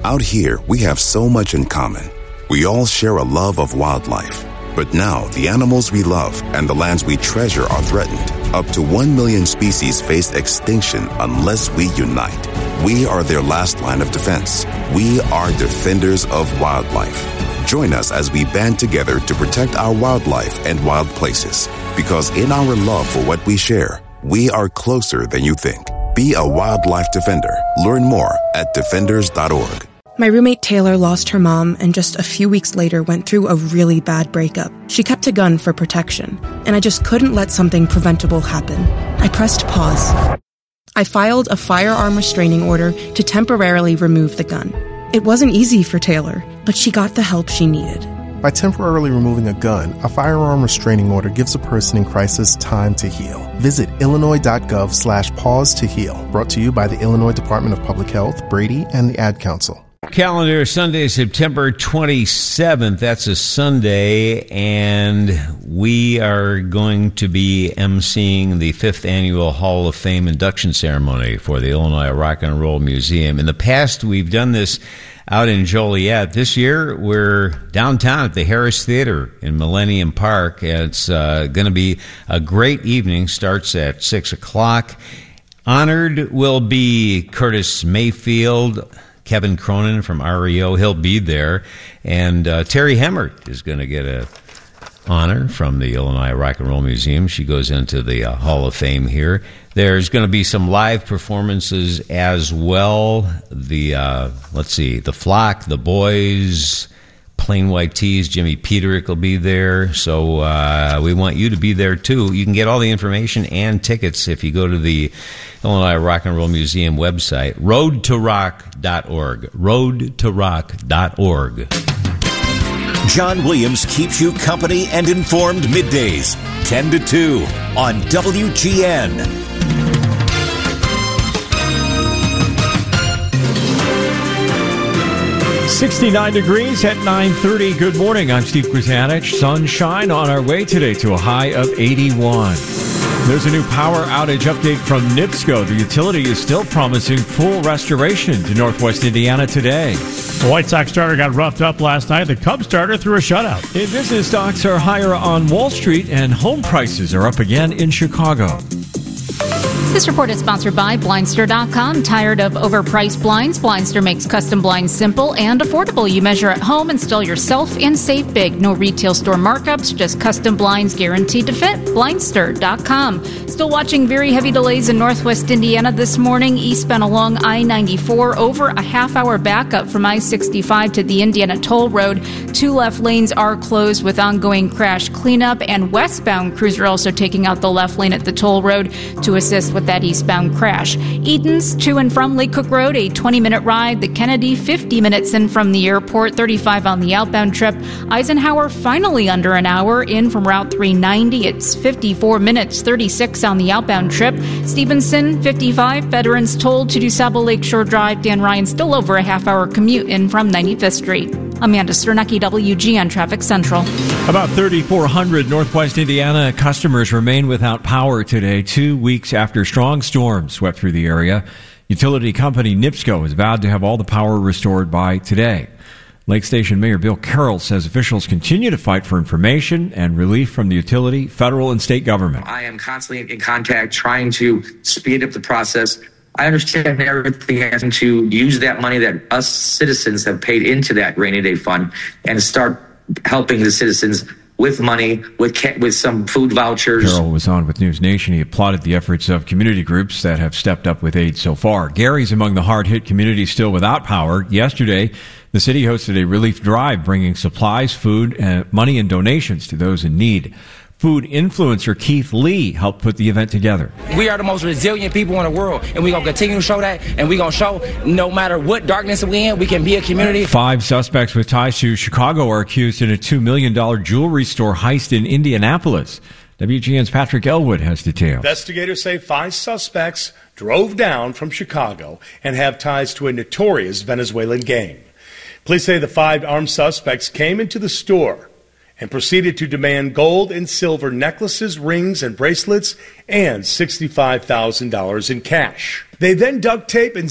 Out here, we have so much in common. We all share a love of wildlife. But now, the animals we love and the lands we treasure are threatened. Up to 1 million species face extinction unless we unite. We are their last line of defense. We are defenders of wildlife. Join us as we band together to protect our wildlife and wild places. Because in our love for what we share, we are closer than you think. Be a wildlife defender. Learn more at defenders.org. My roommate Taylor lost her mom and just a few weeks later went through a really bad breakup. She kept a gun for protection, and I just couldn't let something preventable happen. I pressed pause. I filed a firearm restraining order to temporarily remove the gun. It wasn't easy for Taylor, but she got the help she needed. By temporarily removing a gun, a firearm restraining order gives a person in crisis time to heal. Visit illinois.gov/pause to heal. Brought to you by the Illinois Department of Public Health, Brady, and the Ad Council. Calendar Sunday, September 27th. That's a Sunday, and we are going to be emceeing the 5th Annual Hall of Fame induction ceremony for the Illinois Rock and Roll Museum. In the past, we've done this out in Joliet. This year, we're downtown at the Harris Theater in Millennium Park. It's going to be a great evening. Starts at 6 o'clock. Honored will be Curtis Mayfield, Kevin Cronin from REO. He'll be there. And Terry Hemmert is going to get a honor from the Illinois Rock and Roll Museum. She goes into the Hall of Fame here. There's going to be some live performances as well. The The Flock, The Boys, Plain White Tees, Jimmy Peterick will be there. So we want you to be there too. You can get all the information and tickets if you go to the Illinois Rock and Roll Museum website, roadtorock.org. roadtorock.org. John Williams keeps you company and informed middays, 10 to 2 on WGN. .69 degrees at 9:30. Good morning. I'm Steve Krzanich. Sunshine on our way today to a high of 81. There's a new power outage update from NIPSCO. The utility is still promising full restoration to Northwest Indiana today. The White Sox starter got roughed up last night. The Cubs starter threw a shutout. In business, stocks are higher on Wall Street, and home prices are up again in Chicago. This report is sponsored by Blindster.com. Tired of overpriced blinds? Blindster makes custom blinds simple and affordable. You measure at home, install yourself, and save big. No retail store markups, just custom blinds guaranteed to fit. Blindster.com. Still watching very heavy delays in Northwest Indiana this morning. Eastbound along I-94, over a half-hour backup from I-65 to the Indiana Toll Road. 2 left lanes are closed with ongoing crash cleanup, and westbound crews are also taking out the left lane at the toll road to assist with that eastbound crash. Edens to and from Lake Cook Road, a 20-minute ride. The Kennedy, 50 minutes in from the airport, 35 on the outbound trip. Eisenhower, finally under an hour in from Route 390. It's 54 minutes, 36 on the outbound trip. Stevenson, 55. Veterans Toll to DuSable Lakeshore Drive. Dan Ryan, still over a half-hour commute in from 95th Street. Amanda Sternecki, WGN Traffic Central. About 3,400 Northwest Indiana customers remain without power today, 2 weeks after strong storms swept through the area. Utility company NIPSCO has vowed to have all the power restored by today. Lake Station Mayor Bill Carroll says officials continue to fight for information and relief from the utility, federal and state government. I am constantly in contact trying to speed up the process. I understand everything has to use that money that us citizens have paid into that rainy day fund and start helping the citizens with money, with some food vouchers. Carroll was on with News Nation. He applauded the efforts of community groups that have stepped up with aid so far. Gary's among the hard-hit communities still without power. Yesterday, the city hosted a relief drive bringing supplies, food, money, and donations to those in need. Food influencer Keith Lee helped put the event together. We are the most resilient people in the world, and we're going to continue to show that, and we're going to show no matter what darkness we're in, we can be a community. 5 suspects with ties to Chicago are accused in a $2 million jewelry store heist in Indianapolis. WGN's Patrick Elwood has details. Investigators say 5 suspects drove down from Chicago and have ties to a notorious Venezuelan gang. Police say the 5 armed suspects came into the store and proceeded to demand gold and silver necklaces, rings, and bracelets, and $65,000 in cash. They then duct tape and